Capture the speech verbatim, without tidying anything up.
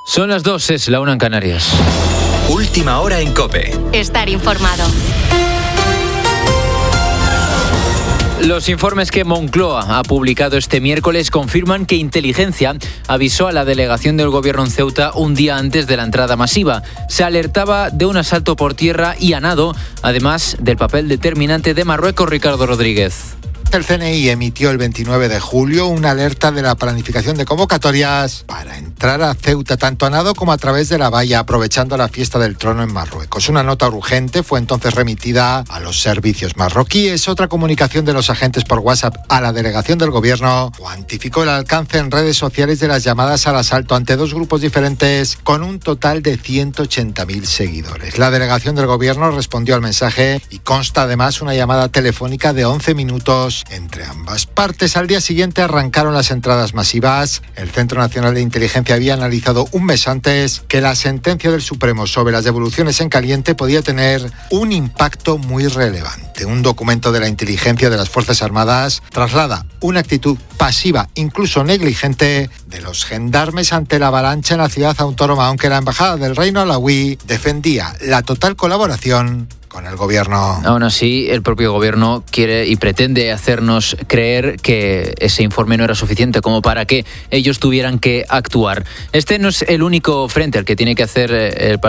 Son las dos, es la una en Canarias. Última hora en COPE. Estar informado. Los informes que Moncloa ha publicado este miércoles confirman que Inteligencia avisó a la delegación del gobierno en Ceuta un día antes de la entrada masiva. Se alertaba de un asalto por tierra y a nado, además del papel determinante de Marruecos. Ricardo Rodríguez. El C N I emitió el veintinueve de julio una alerta de la planificación de convocatorias para entrar a Ceuta tanto a nado como a través de la valla, aprovechando la fiesta del trono en Marruecos. Una nota urgente fue entonces remitida a los servicios marroquíes. Otra comunicación de los agentes por WhatsApp a la delegación del gobierno cuantificó el alcance en redes sociales de las llamadas al asalto ante dos grupos diferentes con un total de ciento ochenta mil seguidores. La delegación del gobierno respondió al mensaje y consta además una llamada telefónica de once minutos entre ambas partes. Al día siguiente arrancaron las entradas masivas. El Centro Nacional de Inteligencia había analizado un mes antes que la sentencia del Supremo sobre las devoluciones en caliente podía tener un impacto muy relevante. Un documento de la inteligencia de las Fuerzas Armadas traslada una actitud pasiva, incluso negligente, de los gendarmes ante la avalancha en la ciudad autónoma, aunque la Embajada del Reino Alauí defendía la total colaboración con el gobierno. Aún así, el propio gobierno quiere y pretende hacernos creer que ese informe no era suficiente como para que ellos tuvieran que actuar. Este no es el único frente al que tiene que hacer el partido